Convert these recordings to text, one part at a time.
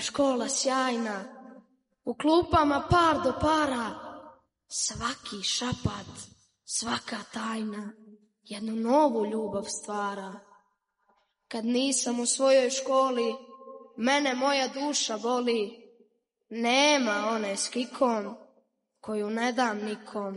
škola sjajna, u klupama par do para, svaki šapat, svaka tajna, jednu novu ljubav stvara. Kad nisam u svojoj školi, mene moja duša boli, nema one s kikom, koju ne dam nikom.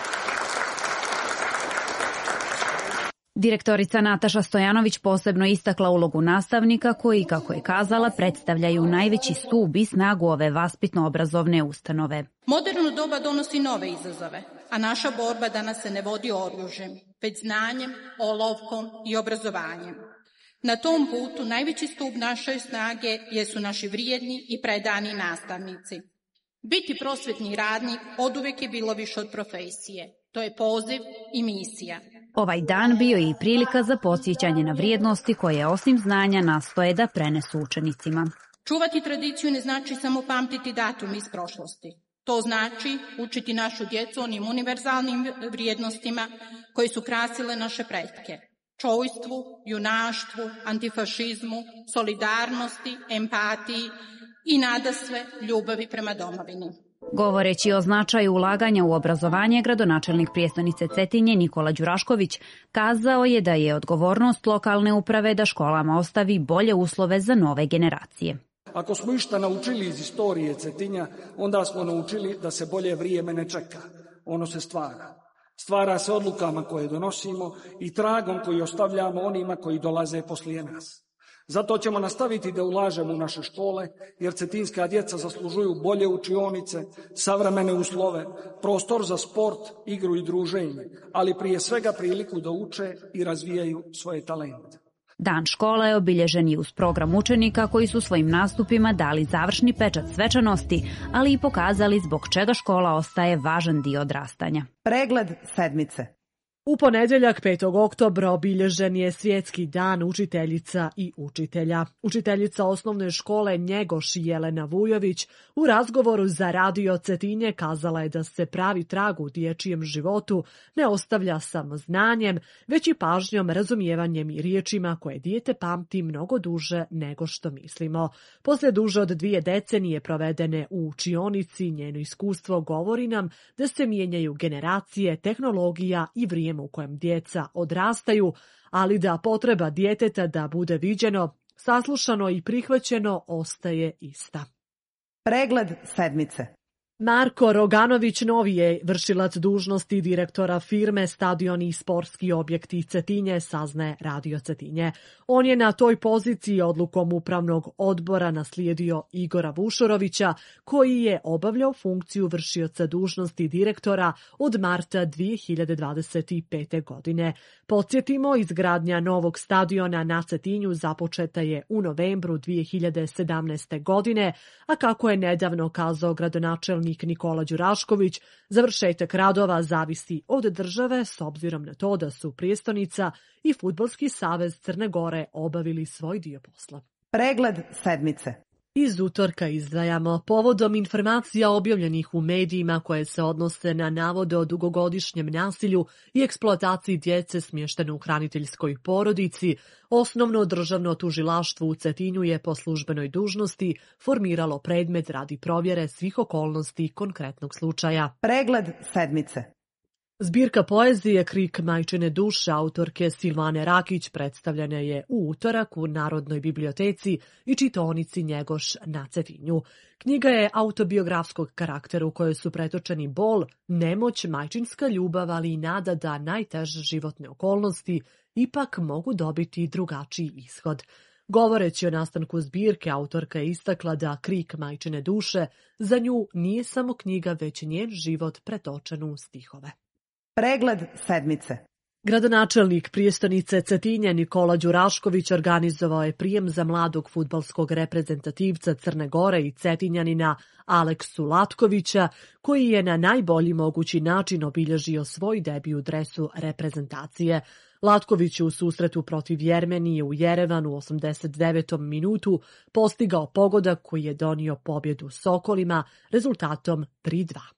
Direktorica Nataša Stojanović posebno istakla ulogu nastavnika koji, kako je kazala, predstavljaju najveći stub i snagu ove vaspitno-obrazovne ustanove. Moderno doba donosi nove izazove, a naša borba danas se ne vodi oružjem, već znanjem, olovkom i obrazovanjem. Na tom putu najveći stup naše snage jesu naši vrijedni i predani nastavnici. Biti prosvetni radnik oduvek je bilo više od profesije. To je poziv i misija. Ovaj dan bio je i prilika za podsjećanje na vrijednosti koje osim znanja nastoje da prenesu učenicima. Čuvati tradiciju ne znači samo pamtiti datum iz prošlosti. To znači učiti našu djecu onim univerzalnim vrijednostima koje su krasile naše pretke. Čojstvu, junaštvu, antifašizmu, solidarnosti, empatiji i nadasve ljubavi prema domovini. Govoreći o značaju ulaganja u obrazovanje, gradonačelnik prijestonice Cetinje Nikola Đurašković kazao je da je odgovornost lokalne uprave da školama ostavi bolje uslove za nove generacije. Ako smo išta naučili iz istorije Cetinja, onda smo naučili da se bolje vrijeme ne čeka. Ono se stvara. Stvara se odlukama koje donosimo i tragom koji ostavljamo onima koji dolaze poslije nas. Zato ćemo nastaviti da ulažemo u naše škole, jer cetinska djeca zaslužuju bolje učionice, savremene uslove, prostor za sport, igru i druženje, ali prije svega priliku da uče i razvijaju svoje talente. Dan škola je obilježen i uz program učenika koji su svojim nastupima dali završni pečat svečanosti, ali i pokazali zbog čega škola ostaje važan dio odrastanja. Pregled sedmice. U ponedjeljak 5. oktobra obilježen je Svjetski dan učiteljica i učitelja. Učiteljica osnovne škole Njegoš Jelena Vujović u razgovoru za Radio Cetinje kazala je da se pravi trag u dječjem životu ne ostavlja samo znanjem, već i pažnjom, razumijevanjem i riječima koje dijete pamti mnogo duže nego što mislimo. Poslije duže od 2 decenije provedene u učionici, njeno iskustvo govori nam da se mijenjaju generacije, tehnologija i vrijeme u kojem djeca odrastaju, ali da potreba djeteta da bude viđeno, saslušano i prihvaćeno ostaje ista. Pregled sedmice. Marko Roganović novi je vršilac dužnosti direktora firme Stadioni i sportski objekti Cetinje, saznaje Radio Cetinje. On je na toj poziciji odlukom upravnog odbora naslijedio Igora Vušorovića, koji je obavljao funkciju vršioca dužnosti direktora od marta 2025. godine. Podsjetimo, izgradnja novog stadiona na Cetinju započeta je u novembru 2017. godine, a kako je nedavno kazao gradonačelnik Nikola Đurašković, završetak radova zavisi od države s obzirom na to da su prijestonica i Fudbalski savez Crne Gore obavili svoj dio posla. Pregled sedmice. Iz utorka izdvajamo povodom informacija objavljenih u medijima koje se odnose na navode o dugogodišnjem nasilju i eksploataciji djece smještene u hraniteljskoj porodici. Osnovno državno tužilaštvo u Cetinju je po službenoj dužnosti formiralo predmet radi provjere svih okolnosti konkretnog slučaja. Pregled sedmice. Zbirka poezije Krik majčine duše autorke Silvane Rakić predstavljena je u utorak u Narodnoj biblioteci i čitaonici Njegoš na Cetinju. Knjiga je autobiografskog karaktera u kojoj su pretočeni bol, nemoć, majčinska ljubav, ali i nada da najteže životne okolnosti ipak mogu dobiti drugačiji ishod. Govoreći o nastanku zbirke, autorka je istakla da Krik majčine duše za nju nije samo knjiga, već njen život pretočen u stihove. Pregled sedmice. Gradonačelnik prijestonice Cetinje Nikola Đurašković organizovao je prijem za mladog fudbalskog reprezentativca Crne Gore i Cetinjanina Aleksu Latkovića, koji je na najbolji mogući način obilježio svoj debi u dresu reprezentacije. Latković je u susretu protiv Jermenije u Jerevanu u 89. minutu postigao pogodak koji je donio pobjedu Sokolima rezultatom 3:2.